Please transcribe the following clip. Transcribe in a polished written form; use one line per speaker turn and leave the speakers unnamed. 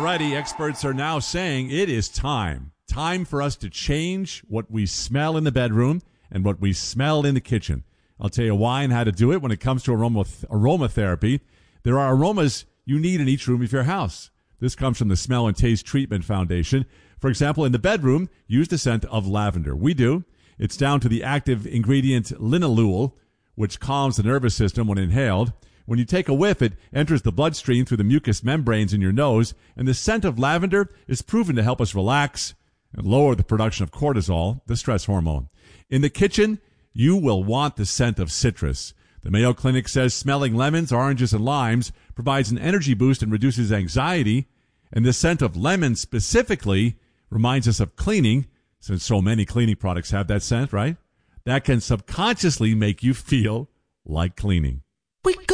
Alrighty, experts are now saying it is time. Time for us to change what we smell in the bedroom and what we smell in the kitchen. I'll tell you why and how to do it when it comes to aromatherapy. There are aromas you need in each room of your house. This comes from the Smell and Taste Treatment Foundation. For example, in the bedroom, use the scent of lavender. We do. It's down to the active ingredient linalool, which calms the nervous system when inhaled. When you take a whiff, it enters the bloodstream through the mucous membranes in your nose, and the scent of lavender is proven to help us relax and lower the production of cortisol, the stress hormone. In the kitchen, you will want the scent of citrus. The Mayo Clinic says smelling lemons, oranges, and limes provides an energy boost and reduces anxiety, and the scent of lemon specifically reminds us of cleaning, since so many cleaning products have that scent, right? That can subconsciously make you feel like cleaning.